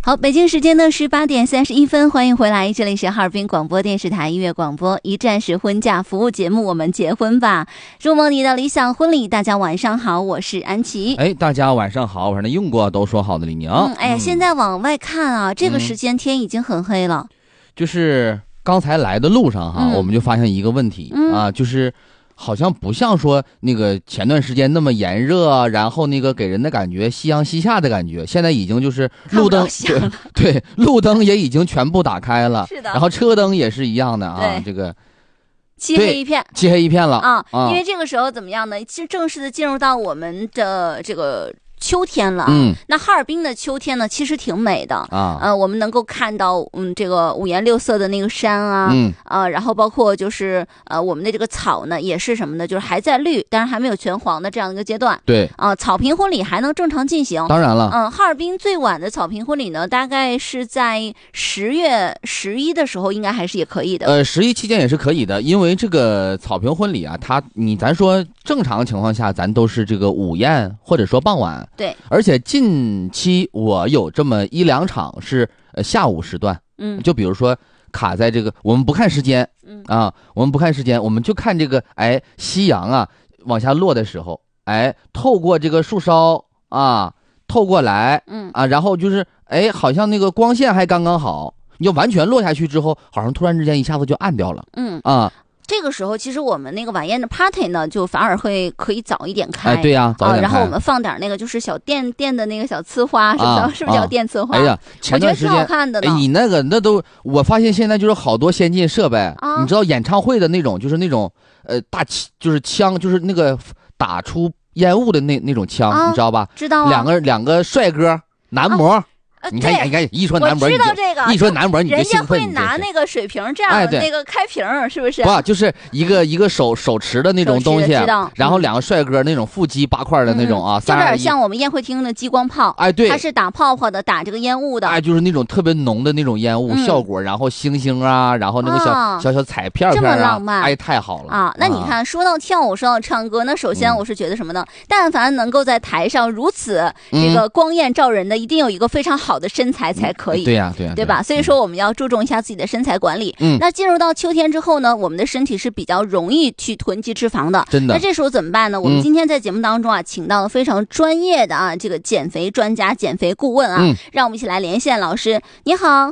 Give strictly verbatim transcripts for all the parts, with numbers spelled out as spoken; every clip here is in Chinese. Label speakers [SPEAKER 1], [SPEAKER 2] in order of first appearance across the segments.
[SPEAKER 1] 好，北京时间呢是八点三十一分，欢迎回来，这里是哈尔滨广播电视台音乐广播一站式婚嫁服务节目，我们结婚吧，入梦你的理想婚礼。大家晚上好，我是安琪。
[SPEAKER 2] 哎，大家晚上好，我是那用过都说好的李宁。
[SPEAKER 1] 嗯，哎呀、嗯，现在往外看啊，这个时间天已经很黑了。嗯、
[SPEAKER 2] 就是刚才来的路上哈、嗯，我们就发现一个问题、嗯、啊，就是。好像不像说那个前段时间那么炎热，然后那个给人的感觉夕阳西下的感觉，现在已经就是路灯对对，路灯也已经全部打开了，
[SPEAKER 1] 是的，
[SPEAKER 2] 然后车灯也是一样的啊，这个
[SPEAKER 1] 漆黑一片，
[SPEAKER 2] 漆黑一片了
[SPEAKER 1] 啊、嗯！因为这个时候怎么样呢？其实正式的进入到我们的这个秋天了，
[SPEAKER 2] 嗯，
[SPEAKER 1] 那哈尔滨的秋天呢，其实挺美的
[SPEAKER 2] 啊，
[SPEAKER 1] 呃，我们能够看到，嗯，这个五颜六色的那个山啊，
[SPEAKER 2] 嗯，
[SPEAKER 1] 呃，然后包括就是呃，我们的这个草呢，也是什么呢？就是还在绿，但是还没有全黄的这样一个阶段，
[SPEAKER 2] 对，
[SPEAKER 1] 啊、呃，草坪婚礼还能正常进行，
[SPEAKER 2] 当然了，
[SPEAKER 1] 嗯、呃，哈尔滨最晚的草坪婚礼呢，大概是在十月十一的时候，应该还是也可以的，
[SPEAKER 2] 呃，十一期间也是可以的，因为这个草坪婚礼啊，它你咱说正常情况下，咱都是这个午宴或者说傍晚。
[SPEAKER 1] 对，
[SPEAKER 2] 而且近期我有这么一两场是呃下午时段，
[SPEAKER 1] 嗯，
[SPEAKER 2] 就比如说卡在这个，我们不看时间，
[SPEAKER 1] 嗯
[SPEAKER 2] 啊，我们不看时间，我们就看这个，哎，夕阳啊往下落的时候，哎，透过这个树梢啊透过来，
[SPEAKER 1] 嗯
[SPEAKER 2] 啊，然后就是哎，好像那个光线还刚刚好，你就完全落下去之后，好像突然之间一下子就暗掉了，
[SPEAKER 1] 嗯
[SPEAKER 2] 啊。
[SPEAKER 1] 这个时候，其实我们那个晚宴的 party 呢，就反而会可以早一点开。
[SPEAKER 2] 哎，对呀、啊，早一点开、
[SPEAKER 1] 啊。然后我们放点那个就是小电电的那个小呲花，是不是？
[SPEAKER 2] 啊、
[SPEAKER 1] 是不是叫电呲花？
[SPEAKER 2] 哎呀，前段时间
[SPEAKER 1] 我觉得挺好看的呢。
[SPEAKER 2] 哎，你那个那都，我发现现在就是好多先进设备。
[SPEAKER 1] 啊、
[SPEAKER 2] 你知道演唱会的那种，就是那种呃大就是枪，就是那个打出烟雾的那那种枪、啊，你知道吧？
[SPEAKER 1] 知道啊。
[SPEAKER 2] 两个两个帅哥男模。啊你看，你看，一说男模，
[SPEAKER 1] 我知道这个，
[SPEAKER 2] 一说男模，你就兴奋。
[SPEAKER 1] 人家会拿那个水瓶这样，
[SPEAKER 2] 哎、
[SPEAKER 1] 那个开瓶，是不是？
[SPEAKER 2] 不，就是一个一个手手持的那种东西，然后两个帅哥那种腹肌八块的那种啊，
[SPEAKER 1] 嗯、就有点像我们宴会厅的激光炮。
[SPEAKER 2] 哎，对，
[SPEAKER 1] 它是打泡泡的，打这个烟雾的。
[SPEAKER 2] 哎，就是那种特别浓的那种烟雾、嗯、效果，然后星星啊，然后那个小、啊、小小彩片片啊，
[SPEAKER 1] 这么浪漫，
[SPEAKER 2] 哎，太好了
[SPEAKER 1] 啊！那你看，说到跳舞，说到唱歌，那首先我是觉得什么呢？嗯、但凡能够在台上如此这个光艳照人的，嗯、一定有一个非常好的身材才可以。
[SPEAKER 2] 对呀、啊，对呀、啊，
[SPEAKER 1] 对吧？所以说我们要注重一下自己的身材管理。
[SPEAKER 2] 嗯，
[SPEAKER 1] 那进入到秋天之后呢，我们的身体是比较容易去囤积脂肪的。
[SPEAKER 2] 真的。
[SPEAKER 1] 那这时候怎么办呢？我们今天在节目当中啊，嗯、请到了非常专业的啊这个减肥专家、减肥顾问啊，
[SPEAKER 2] 嗯、
[SPEAKER 1] 让我们一起来连线老师。你好，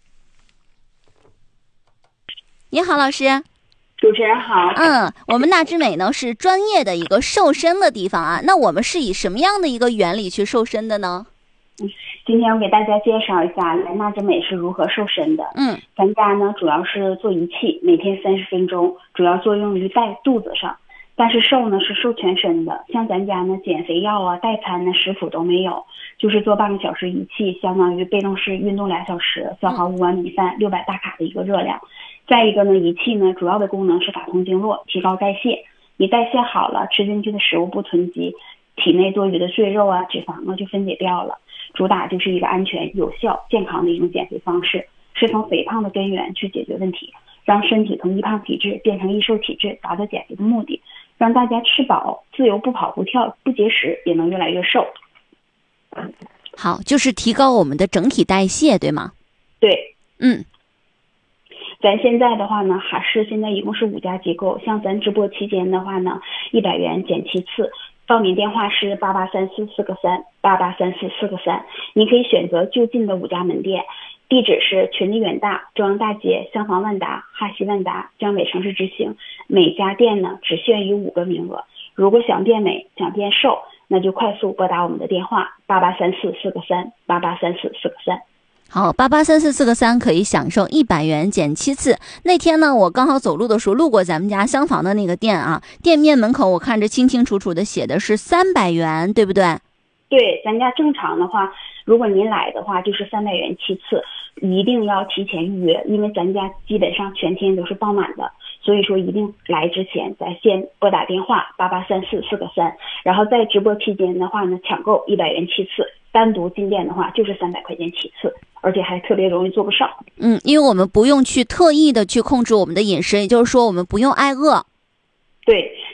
[SPEAKER 1] 你好，老师。
[SPEAKER 3] 主持人好。
[SPEAKER 1] 嗯，我们纳之美呢是专业的一个瘦身的地方啊。那我们是以什么样的一个原理去瘦身的呢？
[SPEAKER 3] 嗯，今天我给大家介绍一下来纳之美是如何瘦身的。
[SPEAKER 1] 嗯，
[SPEAKER 3] 咱家呢主要是做仪器，每天三十分钟，主要作用于带肚子上。但是瘦呢是瘦全身的，像咱家呢减肥药啊、代餐呢食谱都没有，就是做半个小时仪器，相当于被动式运动俩小时，消耗五碗米饭、六百大卡的一个热量。再一个呢，仪器呢主要的功能是打通经络，提高代谢。你代谢好了，吃进去的食物不囤积，体内多余的赘肉啊、脂肪啊就分解掉了。主打就是一个安全、有效、健康的一种减肥方式，是从肥胖的根源去解决问题，让身体从易胖体质变成易瘦体质，达到减肥的目的，让大家吃饱、自由不跑不跳、不节食，也能越来越瘦。
[SPEAKER 1] 好，就是提高我们的整体代谢，对吗？
[SPEAKER 3] 对，
[SPEAKER 1] 嗯。
[SPEAKER 3] 咱现在的话呢，还是现在一共是五家机构，像咱直播期间的话呢，一百元减七次。报名电话是八八三四四个三八八三四四个三，你可以选择就近的五家门店，地址是群力远大、中央大街、香坊万达、哈西万达、江北城市之星。每家店呢只限于五个名额，如果想变美、想变瘦，那就快速拨打我们的电话八八三四四个三八八三四四个三。
[SPEAKER 1] 好，八八三四四个三可以享受一百元减七次。那天呢，我刚好走路的时候路过咱们家厢房的那个店啊，店面门口我看着清清楚楚的写的是三百元，对不对？
[SPEAKER 3] 对，咱家正常的话，如果您来的话就是三百元七次，一定要提前预约，因为咱家基本上全天都是爆满的，所以说一定来之前咱先拨打电话八八三四四个三，然后在直播期间的话呢，抢购一百元七次，单独进店的话就是三百块钱起次，而且还特别容易做不上。
[SPEAKER 1] 嗯，因为我们不用去特意的去控制我们的饮食，也就是说我们不用挨饿。
[SPEAKER 3] 对，